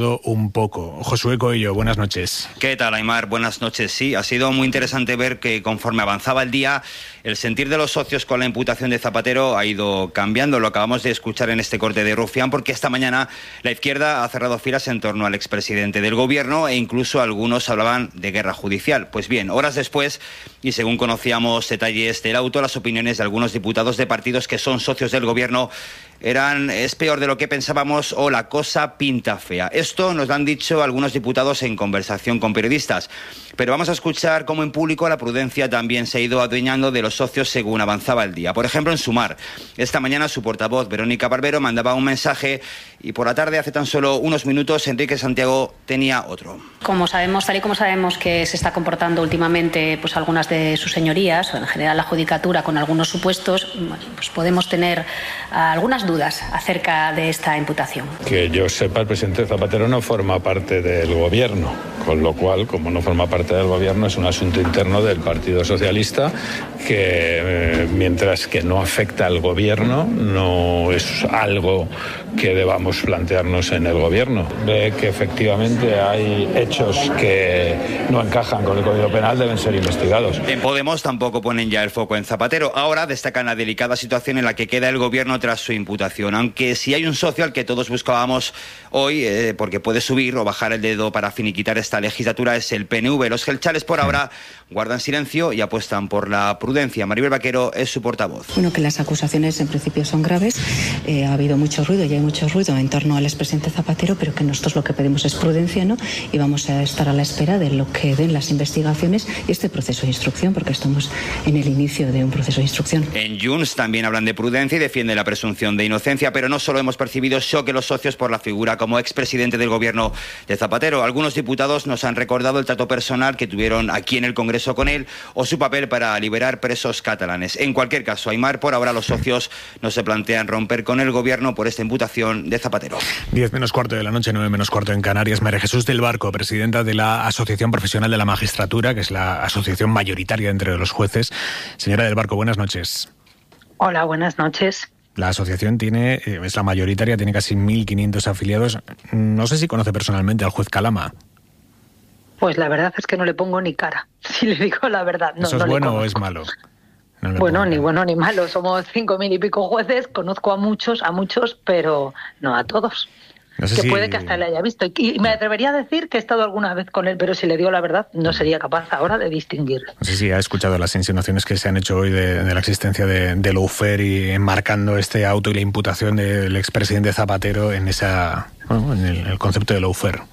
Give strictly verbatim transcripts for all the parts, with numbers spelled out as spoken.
un poco. Josué Coello, buenas noches. ¿Qué tal, Aimar? Buenas noches. Sí, ha sido muy interesante ver que conforme avanzaba el día, el sentir de los socios con la imputación de Zapatero ha ido cambiando. Lo acabamos de escuchar en este corte de Rufián, porque esta mañana la izquierda ha cerrado filas en torno al expresidente del gobierno e incluso algunos hablaban de guerra judicial. Pues bien, horas después, y según conocíamos detalles del auto, las opiniones de algunos diputados de partidos que son socios del gobierno eran es peor de lo que pensábamos o la cosa pinta fea. Esto nos lo han dicho algunos diputados en conversación con periodistas. Pero vamos a escuchar cómo en público la prudencia también se ha ido adueñando de los socios según avanzaba el día. Por ejemplo, en Sumar, esta mañana su portavoz, Verónica Barbero, mandaba un mensaje y por la tarde, hace tan solo unos minutos, Enrique Santiago tenía otro. Como sabemos, tal y como sabemos que se está comportando últimamente pues algunas de sus señorías, o en general la judicatura, con algunos supuestos, pues podemos tener algunas dudas acerca de esta imputación. Que yo sepa, el presidente Zapatero no forma parte del gobierno, con lo cual, como no forma parte del gobierno, es un asunto interno del Partido Socialista que, eh, mientras que no afecta al gobierno, no es algo que debamos plantearnos en el gobierno. Ve que efectivamente hay hechos que no encajan con el Código Penal, deben ser investigados. En Podemos tampoco ponen ya el foco en Zapatero. Ahora destacan la delicada situación en la que queda el gobierno tras su imputación. Aunque si hay un socio al que todos buscábamos hoy, eh, porque puede subir o bajar el dedo para finiquitar esta legislatura, es el P N V. Los gelchales por ahora guardan silencio y apuestan por la prudencia. Maribel Vaquero es su portavoz. Bueno, que las acusaciones en principio son graves. Eh, ha habido mucho ruido y hay mucho ruido en torno al expresidente Zapatero, pero que nosotros lo que pedimos es prudencia, ¿no? Y vamos a estar a la espera de lo que den las investigaciones y este proceso de instrucción, porque estamos en el inicio de un proceso de instrucción. En Junts también hablan de prudencia y defienden la presunción de inocencia, pero no solo hemos percibido shock en los socios por la figura como expresidente del gobierno de Zapatero. Algunos diputados nos han recordado el trato personal que tuvieron aquí en el Congreso con él o su papel para liberar presos catalanes. En cualquier caso, Aimar, por ahora los socios no se plantean romper con el gobierno por esta imputación de Zapatero. diez menos cuarto de la noche, nueve menos cuarto en Canarias. María Jesús del Barco, presidenta de la Asociación Profesional de la Magistratura, que es la asociación mayoritaria entre los jueces. Señora del Barco, buenas noches. Hola, buenas noches. La asociación tiene, es la mayoritaria, tiene casi mil quinientos afiliados. No sé si conoce personalmente al juez Calama. Pues la verdad es que no le pongo ni cara, si le digo la verdad. No, ¿Eso es no bueno o es malo? No bueno, ni bueno ni malo. Somos cinco mil y pico jueces, conozco a muchos, a muchos, pero no a todos. No sé que si... puede que hasta le haya visto. Y me atrevería a decir que he estado alguna vez con él, pero si le digo la verdad, no sería capaz ahora de distinguirlo. No sé si ha escuchado las insinuaciones que se han hecho hoy de, de la existencia de, de lawfare y enmarcando este auto y la imputación del expresidente Zapatero en esa, bueno, en el, el concepto de lawfare.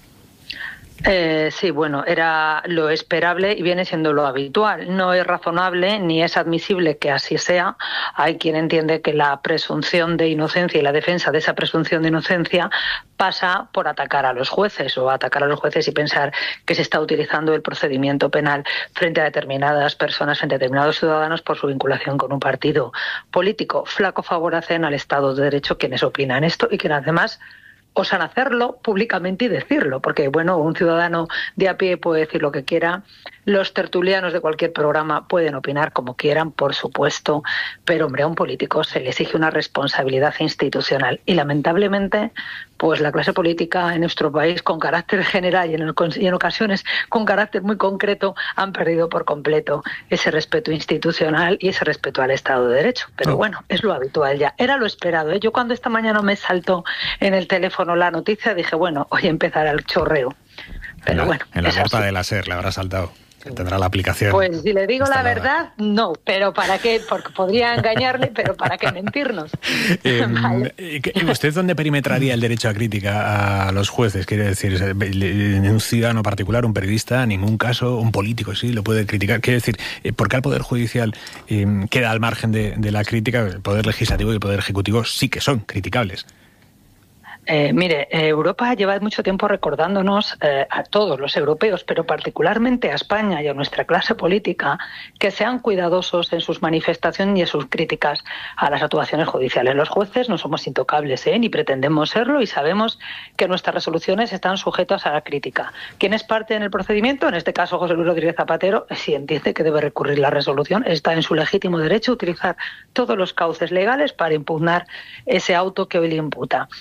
Eh, sí, bueno, era lo esperable y viene siendo lo habitual. No es razonable ni es admisible que así sea. Hay quien entiende que la presunción de inocencia y la defensa de esa presunción de inocencia pasa por atacar a los jueces o atacar a los jueces y pensar que se está utilizando el procedimiento penal frente a determinadas personas, frente a determinados ciudadanos por su vinculación con un partido político. Flaco favor hacen al Estado de Derecho quienes opinan esto y quienes además osan hacerlo públicamente y decirlo, porque bueno, un ciudadano de a pie puede decir lo que quiera, los tertulianos de cualquier programa pueden opinar como quieran, por supuesto, pero hombre, a un político se le exige una responsabilidad institucional y lamentablemente pues la clase política en nuestro país con carácter general y en, el, y en ocasiones con carácter muy concreto han perdido por completo ese respeto institucional y ese respeto al Estado de Derecho, pero oh. bueno, es lo habitual ya, era lo esperado, ¿eh? Yo cuando esta mañana me saltó en el teléfono la noticia dije, bueno, hoy empezará el chorreo, pero en la, bueno. En la alerta de la SER le habrá saltado. Que tendrá la aplicación. Pues si le digo instalada. La verdad, no, pero ¿para qué? Porque podría engañarle, pero ¿para qué mentirnos? Eh, vale. ¿Usted dónde perimetraría el derecho a crítica a los jueces? Quiere decir, en un ciudadano particular, un periodista, en ningún caso, un político sí lo puede criticar. Quiere decir, ¿por qué el Poder Judicial eh, queda al margen de, de la crítica? El Poder Legislativo y el Poder Ejecutivo sí que son criticables. Eh, mire, eh, Europa lleva mucho tiempo recordándonos eh, a todos los europeos, pero particularmente a España y a nuestra clase política, que sean cuidadosos en sus manifestaciones y en sus críticas a las actuaciones judiciales. Los jueces no somos intocables, ¿eh? ni pretendemos serlo, y sabemos que nuestras resoluciones están sujetas a la crítica. ¿Quién es parte en el procedimiento? En este caso, José Luis Rodríguez Zapatero, si entiende que debe recurrir la resolución, está en su legítimo derecho a utilizar todos los cauces legales para impugnar ese auto que hoy le imputa.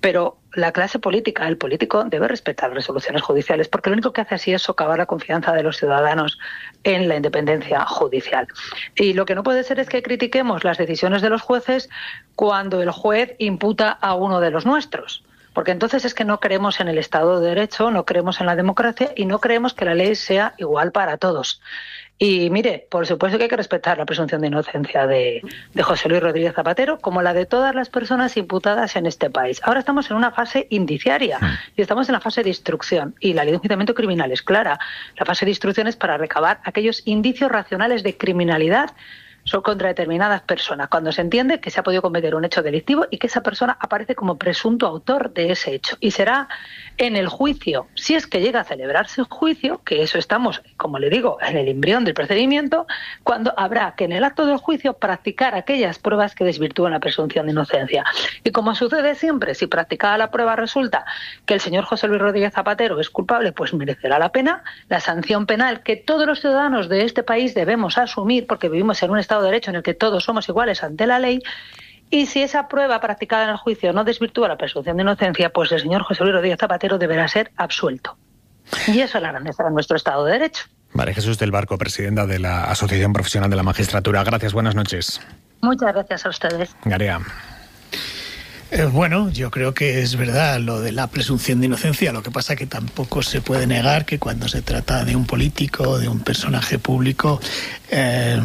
Pero la clase política, el político, debe respetar las resoluciones judiciales, porque lo único que hace así es socavar la confianza de los ciudadanos en la independencia judicial. Y lo que no puede ser es que critiquemos las decisiones de los jueces cuando el juez imputa a uno de los nuestros. Porque entonces es que no creemos en el Estado de Derecho, no creemos en la democracia y no creemos que la ley sea igual para todos. Y mire, por supuesto que hay que respetar la presunción de inocencia de, de José Luis Rodríguez Zapatero, como la de todas las personas imputadas en este país. Ahora estamos en una fase indiciaria y estamos en la fase de instrucción. Y la ley de enjuiciamiento criminal es clara. La fase de instrucción es para recabar aquellos indicios racionales de criminalidad son contra determinadas personas, cuando se entiende que se ha podido cometer un hecho delictivo y que esa persona aparece como presunto autor de ese hecho. Y será en el juicio, si es que llega a celebrarse el juicio, que eso estamos, como le digo, en el embrión del procedimiento, cuando habrá que en el acto del juicio practicar aquellas pruebas que desvirtúan la presunción de inocencia. Y como sucede siempre, si practicada la prueba resulta que el señor José Luis Rodríguez Zapatero es culpable, pues merecerá la pena, la sanción penal que todos los ciudadanos de este país debemos asumir, porque vivimos en un Estado de Derecho en el que todos somos iguales ante la ley. Y si esa prueba practicada en el juicio no desvirtúa la presunción de inocencia, pues el señor José Luis Rodríguez Zapatero deberá ser absuelto. Y eso es la grandeza de nuestro Estado de Derecho. María Jesús del Barco, presidenta de la Asociación Profesional de la Magistratura. Gracias, buenas noches. Muchas gracias a ustedes. Garea. Eh, bueno, yo creo que es verdad lo de la presunción de inocencia. Lo que pasa que tampoco se puede negar que cuando se trata de un político, de un personaje público, eh,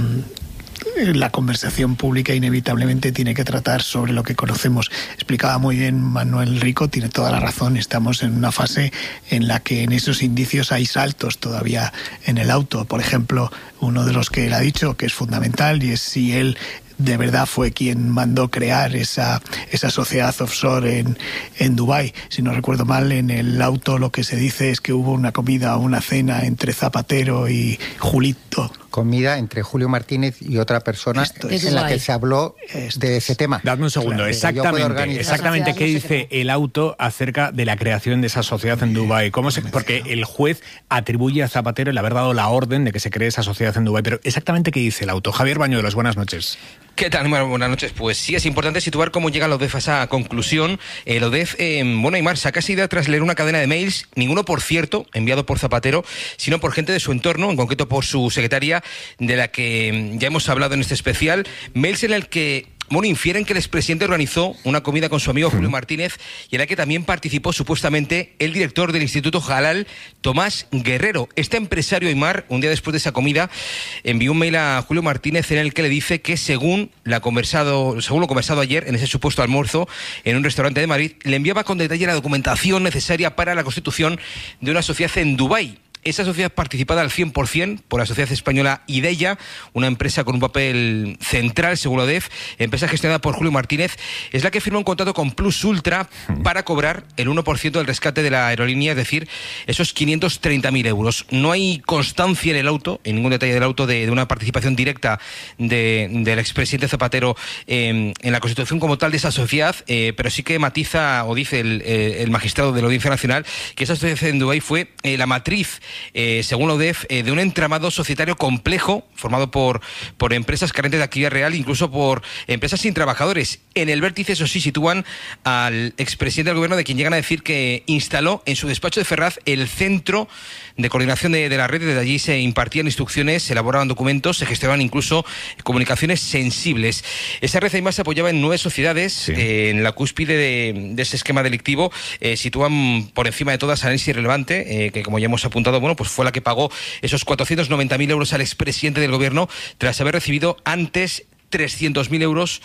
la conversación pública inevitablemente tiene que tratar sobre lo que conocemos. Explicaba muy bien Manuel Rico, tiene toda la razón. Estamos en una fase en la que en esos indicios hay saltos todavía en el auto. Por ejemplo, uno de los que él ha dicho que es fundamental, y es si él de verdad fue quien mandó crear esa, esa sociedad offshore en, en Dubái. Si no recuerdo mal, en el auto lo que se dice es que hubo una comida o una cena entre Zapatero y Julito. Comida entre Julio Martínez y otra persona es en la que se habló Esto de ese tema. Dadme un segundo, claro, exactamente, exactamente qué dice el auto acerca de la creación de esa sociedad en Dubái. ¿Cómo se, porque el juez atribuye a Zapatero el haber dado la orden de que se cree esa sociedad en Dubái, pero exactamente qué dice el auto. Javier Bañuelos, buenas noches. ¿Qué tal? Bueno, buenas noches. Pues sí, es importante situar cómo llega la O D E F a esa conclusión. El O D E F, eh, bueno, Aymar, saca esa idea tras leer una cadena de mails, ninguno, por cierto, enviado por Zapatero, sino por gente de su entorno, en concreto por su secretaria, de la que ya hemos hablado en este especial. Mails en el que, bueno, infieren que el expresidente organizó una comida con su amigo Julio Martínez y en la que también participó supuestamente el director del Instituto Halal, Tomás Guerrero. Este empresario, Aymar, un día después de esa comida, envió un mail a Julio Martínez en el que le dice que según, la conversado, según lo conversado ayer en ese supuesto almuerzo en un restaurante de Madrid, le enviaba con detalle la documentación necesaria para la constitución de una sociedad en Dubái. Esa sociedad participada al cien por ciento por la sociedad española Ideya, una empresa con un papel central, según la O D E F, empresa gestionada por Julio Martínez, es la que firmó un contrato con Plus Ultra para cobrar el uno por ciento del rescate de la aerolínea, es decir, esos quinientos treinta mil euros. No hay constancia en el auto, en ningún detalle del auto, de, de una participación directa de, del expresidente Zapatero eh, en la constitución como tal de esa sociedad, eh, pero sí que matiza, o dice el, eh, el magistrado de la Audiencia Nacional, que esa sociedad en Dubái fue eh, la matriz, Eh, según la O D E F, eh, de un entramado societario complejo formado por, por empresas carentes de actividad real, incluso por empresas sin trabajadores. En el vértice, eso sí, sitúan al expresidente del gobierno, de quien llegan a decir que instaló en su despacho de Ferraz el centro de coordinación de, de la red. Desde allí se impartían instrucciones, se elaboraban documentos, se gestionaban incluso comunicaciones sensibles. Esa red además se apoyaba en nueve sociedades, sí. eh, en la cúspide de, de ese esquema delictivo. Eh, sitúan por encima de todas a Análisis Relevante, eh, que como ya hemos apuntado, bueno, pues fue la que pagó esos cuatrocientos noventa mil euros al expresidente del gobierno tras haber recibido antes trescientos mil euros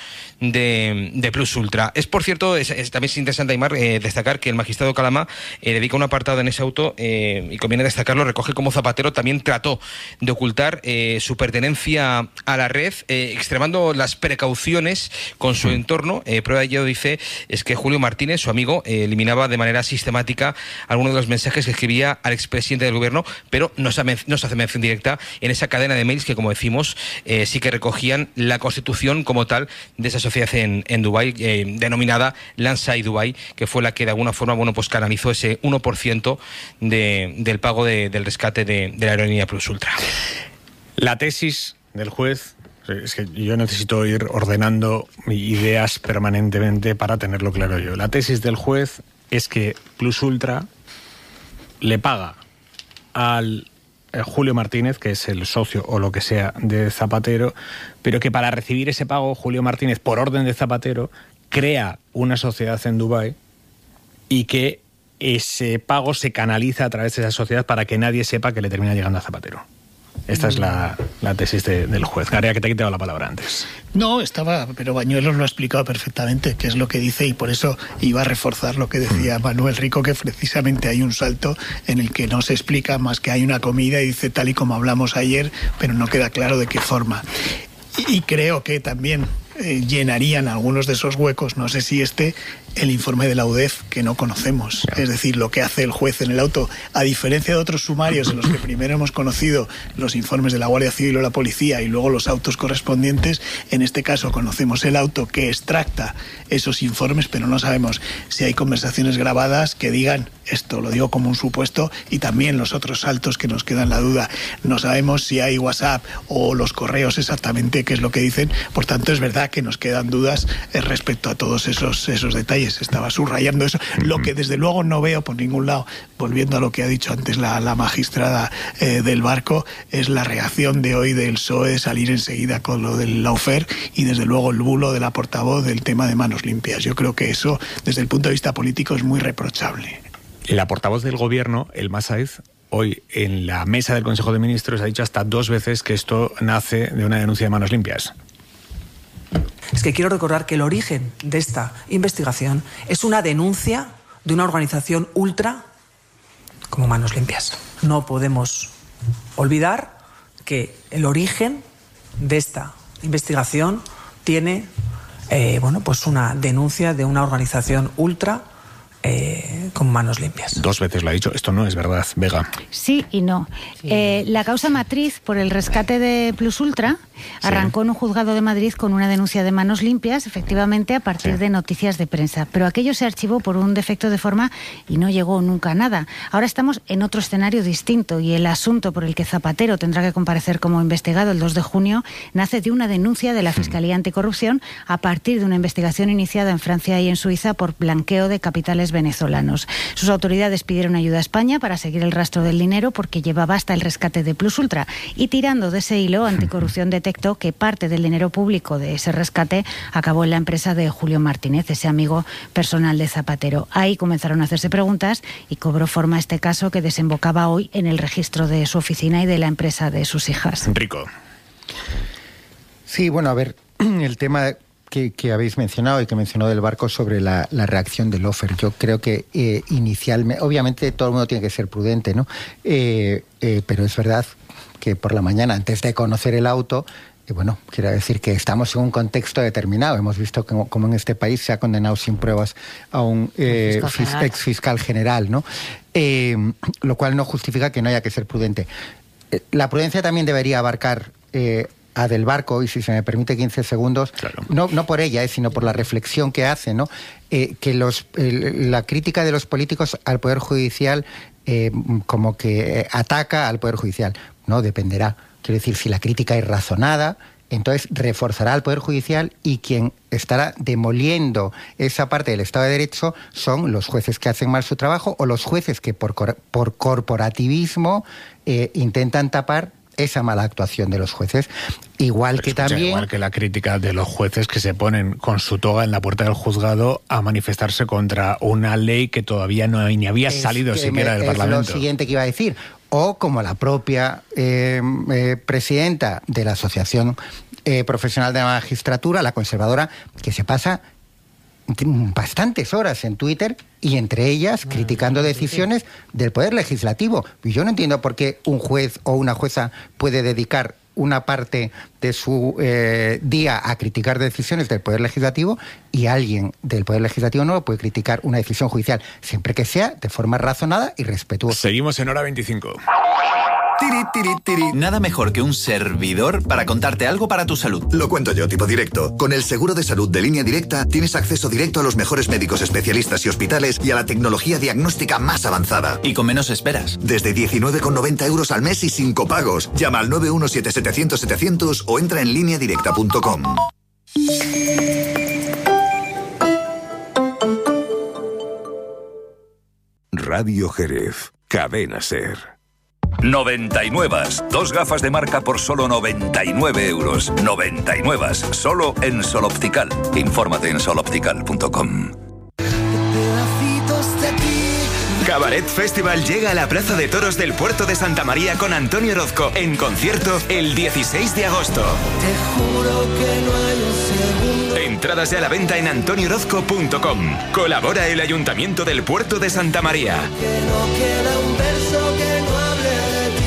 de, de Plus Ultra. Es, por cierto, es, es, también es interesante, Aymar, eh, destacar que el magistrado Calama eh, dedica un apartado en ese auto, eh, y conviene destacarlo, recoge cómo Zapatero también trató de ocultar eh, su pertenencia a la red, eh, extremando las precauciones con su entorno. Eh, prueba de ello, dice, es que Julio Martínez, su amigo, eh, eliminaba de manera sistemática algunos de los mensajes que escribía al expresidente del gobierno, pero no se, no se hace mención directa en esa cadena de mails que, como decimos, eh, sí que recogían la constitución como tal de esa sociedad en, en Dubái, eh, denominada Lansai Dubai, que fue la que de alguna forma, bueno, pues canalizó ese uno por ciento de, del pago de, del rescate de, de la aerolínea Plus Ultra. La tesis del juez Es que yo necesito ir ordenando ideas permanentemente para tenerlo claro yo. La tesis del juez es que Plus Ultra le paga al eh, Julio Martínez, que es el socio o lo que sea de Zapatero, pero que para recibir ese pago Julio Martínez, por orden de Zapatero, crea una sociedad en Dubái y que ese pago se canaliza a través de esa sociedad para que nadie sepa que le termina llegando a Zapatero. Esta es la, la tesis de, del juez. Garea, que te he quitado la palabra antes. No, estaba, pero Bañuelos lo ha explicado perfectamente, qué es lo que dice, y por eso iba a reforzar lo que decía Manuel Rico, que precisamente hay un salto en el que no se explica más que hay una comida y dice tal y como hablamos ayer, pero no queda claro de qué forma. Y, y creo que también eh, llenarían algunos de esos huecos, no sé si este, el informe de la U D E F, que no conocemos. Es decir, lo que hace el juez en el auto, a diferencia de otros sumarios en los que primero hemos conocido los informes de la Guardia Civil o la Policía y luego los autos correspondientes, en este caso conocemos el auto que extracta esos informes, pero no sabemos si hay conversaciones grabadas que digan esto, lo digo como un supuesto, y también los otros saltos que nos quedan la duda. No sabemos si hay WhatsApp o los correos exactamente qué es lo que dicen, por tanto es verdad que nos quedan dudas respecto a todos esos, esos detalles. Estaba subrayando eso. Lo que desde luego no veo por ningún lado, volviendo a lo que ha dicho antes la, la magistrada eh, del Barco, es la reacción de hoy del P S O E de salir enseguida con lo del lawfare y desde luego el bulo de la portavoz del tema de manos limpias. Yo creo que eso, desde el punto de vista político, es muy reprochable. La portavoz del gobierno, Elma Saiz, hoy en la mesa del Consejo de Ministros ha dicho hasta dos veces que esto nace de una denuncia de manos limpias. Es que quiero recordar que el origen de esta investigación es una denuncia de una organización ultra como Manos Limpias. No podemos olvidar que el origen de esta investigación tiene eh, bueno, pues una denuncia de una organización ultra Eh, con Manos Limpias. Dos veces lo ha dicho. Esto no es verdad, Vega. Sí y no. Sí. Eh, la causa matriz por el rescate de Plus Ultra arrancó sí. en un juzgado de Madrid con una denuncia de Manos Limpias, efectivamente, a partir sí. de noticias de prensa. Pero aquello se archivó por un defecto de forma y no llegó nunca a nada. Ahora estamos en otro escenario distinto y el asunto por el que Zapatero tendrá que comparecer como investigado el dos de junio nace de una denuncia de la Fiscalía Anticorrupción a partir de una investigación iniciada en Francia y en Suiza por blanqueo de capitales venezolanos. Sus autoridades pidieron ayuda a España para seguir el rastro del dinero porque llevaba hasta el rescate de Plus Ultra y tirando de ese hilo, Anticorrupción detectó que parte del dinero público de ese rescate acabó en la empresa de Julio Martínez, ese amigo personal de Zapatero. Ahí comenzaron a hacerse preguntas y cobró forma este caso que desembocaba hoy en el registro de su oficina y de la empresa de sus hijas. Rico. Sí, bueno, a ver, el tema Que, que habéis mencionado y que mencionó del Barco sobre la, la reacción del lawfare. Yo creo que eh, inicialmente, obviamente todo el mundo tiene que ser prudente, ¿no? Eh, eh, pero es verdad que por la mañana, antes de conocer el auto, eh, bueno, quiero decir que estamos en un contexto determinado. Hemos visto como, como en este país se ha condenado sin pruebas a un eh, fiscal ex fiscal general, ¿no? Eh, lo cual no justifica que no haya que ser prudente. Eh, la prudencia también debería abarcar Eh, a del Barco, y si se me permite quince segundos, claro. no, no por ella, eh, sino por la reflexión que hace, ¿no? Eh, que los, eh, la crítica de los políticos al Poder Judicial eh, como que eh, ataca al Poder Judicial. No, dependerá. Quiero decir, si la crítica es razonada, entonces reforzará al Poder Judicial y quien estará demoliendo esa parte del Estado de Derecho son los jueces que hacen mal su trabajo o los jueces que por, cor- por corporativismo eh, intentan tapar esa mala actuación de los jueces. Igual Pero que escucha, también... Igual que la crítica de los jueces que se ponen con su toga en la puerta del juzgado a manifestarse contra una ley que todavía no ni había es salido siquiera me, del es Parlamento. Es lo siguiente que iba a decir. O como la propia eh, eh, presidenta de la Asociación eh, Profesional de la Magistratura, la conservadora, que se pasa bastantes horas en Twitter y entre ellas criticando decisiones del Poder Legislativo. Y yo no entiendo por qué un juez o una jueza puede dedicar una parte de su eh, día a criticar decisiones del Poder Legislativo y alguien del Poder Legislativo no puede criticar una decisión judicial, siempre que sea de forma razonada y respetuosa. Seguimos en hora veinticinco. Tiri, tiri, tiri. Nada mejor que un servidor para contarte algo para tu salud. Lo cuento yo, tipo directo. Con el seguro de salud de Línea Directa tienes acceso directo a los mejores médicos especialistas y hospitales y a la tecnología diagnóstica más avanzada. Y con menos esperas. Desde diecinueve con noventa euros al mes y sin copagos. Llama al nueve uno siete setecientos setecientos o entra en línea directa punto com. Radio Jerez. Cadena SER. noventa y nueve. Dos gafas de marca por solo noventa y nueve euros. noventa y nueve. Solo en Sol Optical. Infórmate en sol optical punto com. Cabaret Festival llega a la Plaza de Toros del Puerto de Santa María con Antonio Orozco en concierto el dieciséis de agosto. Te juro que no hay un segundo. Entradas ya a la venta en antonio orozco punto com. Colabora el Ayuntamiento del Puerto de Santa María. Que no queda un verso que no hable de ti.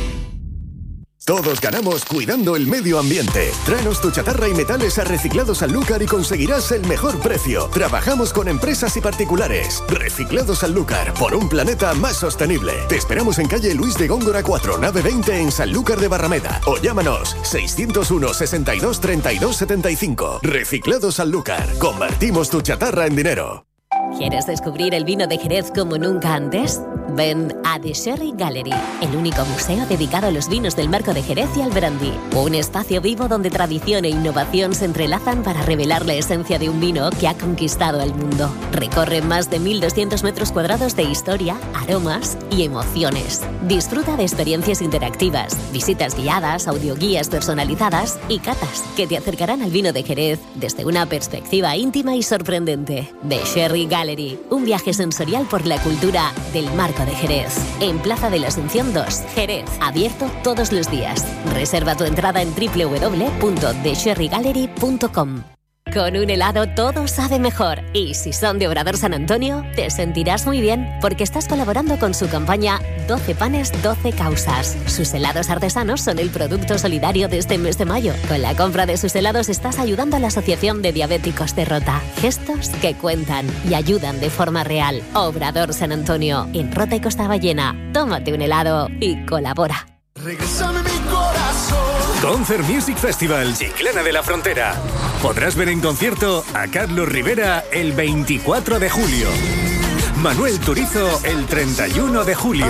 Todos ganamos cuidando el medio ambiente. Tráenos tu chatarra y metales a Reciclados Sanlúcar y conseguirás el mejor precio. Trabajamos con empresas y particulares. Reciclados Sanlúcar, por un planeta más sostenible. Te esperamos en calle Luis de Góngora cuatro, nave veinte en Sanlúcar de Barrameda. O llámanos seiscientos uno, sesenta y dos, treinta y dos, setenta y cinco. Reciclados Sanlúcar. Convertimos tu chatarra en dinero. ¿Quieres descubrir el vino de Jerez como nunca antes? Ven a The Sherry Gallery, el único museo dedicado a los vinos del Marco de Jerez y al brandy. Un espacio vivo donde tradición e innovación se entrelazan para revelar la esencia de un vino que ha conquistado el mundo. Recorre más de mil doscientos metros cuadrados de historia, aromas y emociones. Disfruta de experiencias interactivas, visitas guiadas, audioguías personalizadas y catas que te acercarán al vino de Jerez desde una perspectiva íntima y sorprendente. The Sherry Gallery, un viaje sensorial por la cultura del Marco de Jerez. En Plaza de la Asunción dos, Jerez. Abierto todos los días. Reserva tu entrada en doble u doble u doble u punto the sherry gallery punto com. Con un helado todo sabe mejor. Y si son de Obrador San Antonio, te sentirás muy bien porque estás colaborando con su campaña doce panes, doce causas. Sus helados artesanos son el producto solidario de este mes de mayo. Con la compra de sus helados estás ayudando a la Asociación de Diabéticos de Rota. Gestos que cuentan y ayudan de forma real. Obrador San Antonio, en Rota y Costa Ballena. Tómate un helado y colabora. Regrésame mi corazón. Concert Music Festival Chiclana de la Frontera. Podrás ver en concierto a Carlos Rivera el veinticuatro de julio. Manuel Turizo el treinta y uno de julio.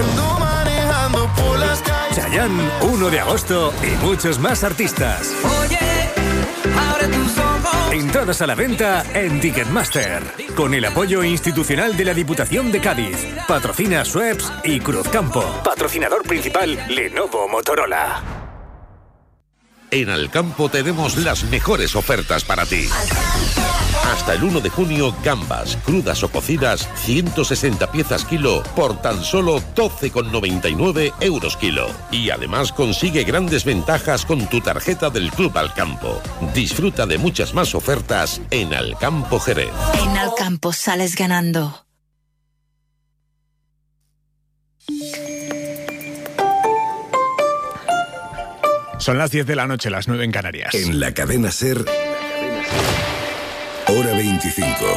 Chayanne uno de agosto y muchos más artistas. Oye, abre tus ojos. Entradas a la venta en Ticketmaster. Con el apoyo institucional de la Diputación de Cádiz. Patrocina Schweppes y Cruzcampo. Patrocinador principal Lenovo Motorola. En Alcampo tenemos las mejores ofertas para ti. Hasta el uno de junio, gambas, crudas o cocidas, ciento sesenta piezas kilo por tan solo doce con noventa y nueve euros kilo. Y además consigue grandes ventajas con tu tarjeta del Club Alcampo. Disfruta de muchas más ofertas en Alcampo Jerez. En Alcampo sales ganando. Son las diez de la noche, las nueve en Canarias. En la cadena SER, hora veinticinco.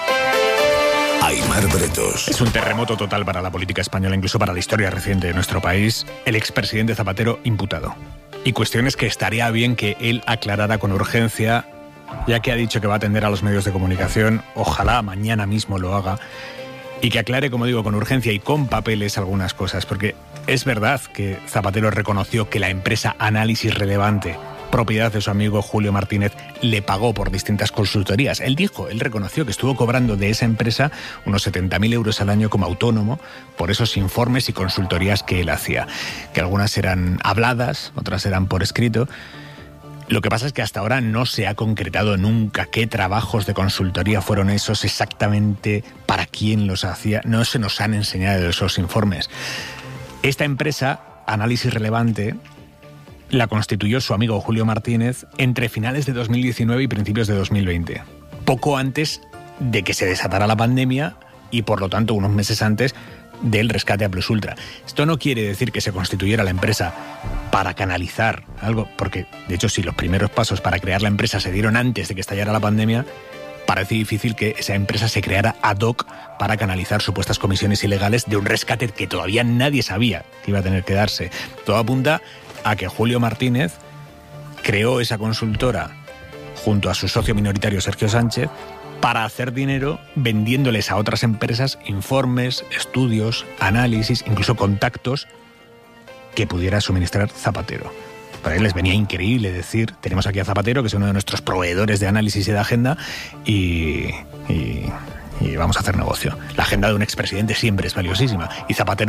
Aimar Bretos. Es un terremoto total para la política española, incluso para la historia reciente de nuestro país. El expresidente Zapatero imputado. Y cuestiones que estaría bien que él aclarara con urgencia, ya que ha dicho que va a atender a los medios de comunicación. Ojalá mañana mismo lo haga. Y que aclare, como digo, con urgencia y con papeles algunas cosas, porque es verdad que Zapatero reconoció que la empresa Análisis Relevante, propiedad de su amigo Julio Martínez, le pagó por distintas consultorías. Él dijo, él reconoció que estuvo cobrando de esa empresa unos setenta mil euros al año como autónomo por esos informes y consultorías que él hacía, que algunas eran habladas, otras eran por escrito. Lo que pasa es que hasta ahora no se ha concretado nunca qué trabajos de consultoría fueron esos exactamente, para quién los hacía. No se nos han enseñado esos informes. Esta empresa, Análisis Relevante, la constituyó su amigo Julio Martínez entre finales de dos mil diecinueve y principios de dos mil veinte. Poco antes de que se desatara la pandemia y, por lo tanto, unos meses antes del rescate a Plus Ultra. Esto no quiere decir que se constituyera la empresa para canalizar algo, porque de hecho si los primeros pasos para crear la empresa se dieron antes de que estallara la pandemia, parece difícil que esa empresa se creara ad hoc para canalizar supuestas comisiones ilegales de un rescate que todavía nadie sabía que iba a tener que darse. Todo apunta a que Julio Martínez creó esa consultora junto a su socio minoritario Sergio Sánchez para hacer dinero vendiéndoles a otras empresas informes, estudios, análisis, incluso contactos que pudiera suministrar Zapatero. Para él les venía increíble decir, tenemos aquí a Zapatero, que es uno de nuestros proveedores de análisis y de agenda, y, y, y vamos a hacer negocio. La agenda de un expresidente siempre es valiosísima, y Zapatero